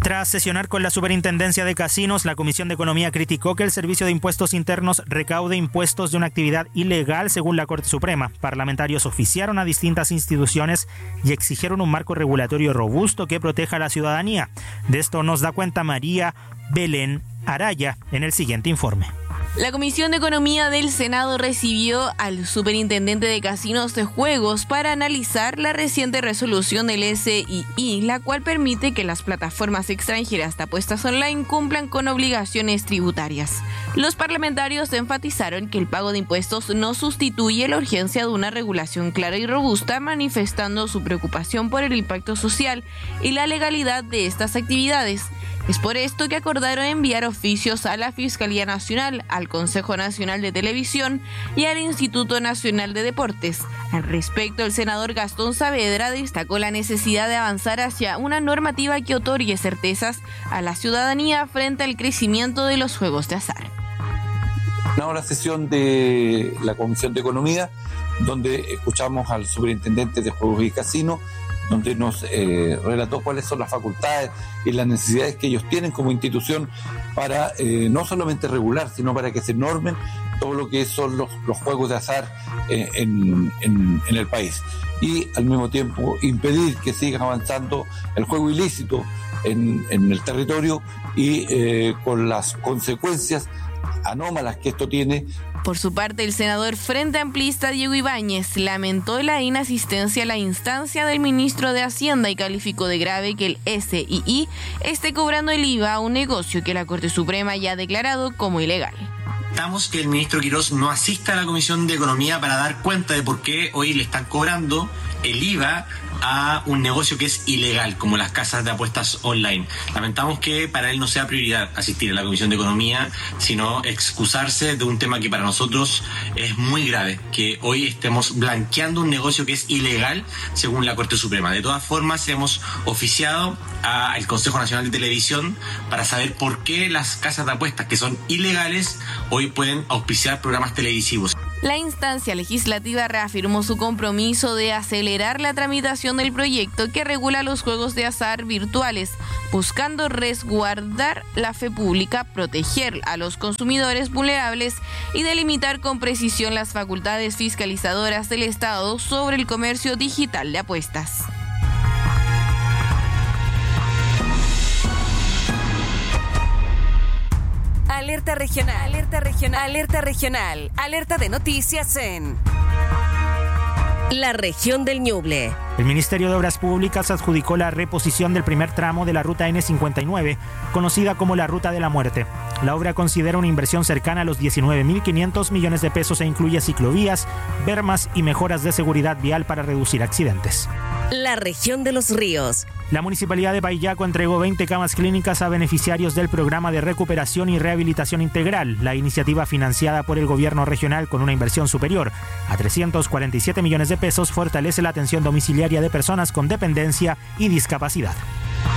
Tras sesionar con la Superintendencia de Casinos, la Comisión de Economía criticó que el Servicio de Impuestos Internos recaude impuestos de una actividad ilegal según la Corte Suprema. Parlamentarios oficiaron a distintas instituciones y exigieron un marco regulatorio robusto que proteja a la ciudadanía. De esto nos da cuenta María Belén Araya en el siguiente informe. La Comisión de Economía del Senado recibió al superintendente de casinos de juegos para analizar la reciente resolución del SII, la cual permite que las plataformas extranjeras de apuestas online cumplan con obligaciones tributarias. Los parlamentarios enfatizaron que el pago de impuestos no sustituye la urgencia de una regulación clara y robusta, manifestando su preocupación por el impacto social y la legalidad de estas actividades. Es por esto que acordaron enviar oficios a la Fiscalía Nacional, al Consejo Nacional de Televisión y al Instituto Nacional de Deportes. Al respecto, el senador Gastón Saavedra destacó la necesidad de avanzar hacia una normativa que otorgue certezas a la ciudadanía frente al crecimiento de los juegos de azar. La sesión de la Comisión de Economía, donde escuchamos al superintendente de Juegos y Casinos, donde nos relató cuáles son las facultades y las necesidades que ellos tienen como institución para no solamente regular, sino para que se normen todo lo que son los juegos de azar en el país. Y al mismo tiempo impedir que siga avanzando el juego ilícito en el territorio y con las consecuencias anómalas que esto tiene. Por su parte, el senador Frente Amplista Diego Ibáñez lamentó la inasistencia a la instancia del ministro de Hacienda y calificó de grave que el SII esté cobrando el IVA a un negocio que la Corte Suprema ya ha declarado como ilegal. Lamentamos que el ministro Quirós no asista a la Comisión de Economía para dar cuenta de por qué hoy le están cobrando el IVA a un negocio que es ilegal, como las casas de apuestas online. Lamentamos que para él no sea prioridad asistir a la Comisión de Economía, sino excusarse de un tema que para nosotros es muy grave, que hoy estemos blanqueando un negocio que es ilegal según la Corte Suprema. De todas formas, hemos oficiado al Consejo Nacional de Televisión para saber por qué las casas de apuestas que son ilegales hoy pueden auspiciar programas televisivos. La instancia legislativa reafirmó su compromiso de acelerar la tramitación del proyecto que regula los juegos de azar virtuales, buscando resguardar la fe pública, proteger a los consumidores vulnerables y delimitar con precisión las facultades fiscalizadoras del Estado sobre el comercio digital de apuestas. Alerta regional, alerta regional, alerta regional, alerta de noticias en la región del Ñuble. El Ministerio de Obras Públicas adjudicó la reposición del primer tramo de la ruta N59, conocida como la Ruta de la Muerte. La obra considera una inversión cercana a los 19.500 millones de pesos e incluye ciclovías, bermas y mejoras de seguridad vial para reducir accidentes. La región de los ríos. La Municipalidad de Payaco entregó 20 camas clínicas a beneficiarios del Programa de Recuperación y Rehabilitación Integral, la iniciativa financiada por el gobierno regional con una inversión superior a 347 millones de pesos fortalece la atención domiciliaria de personas con dependencia y discapacidad.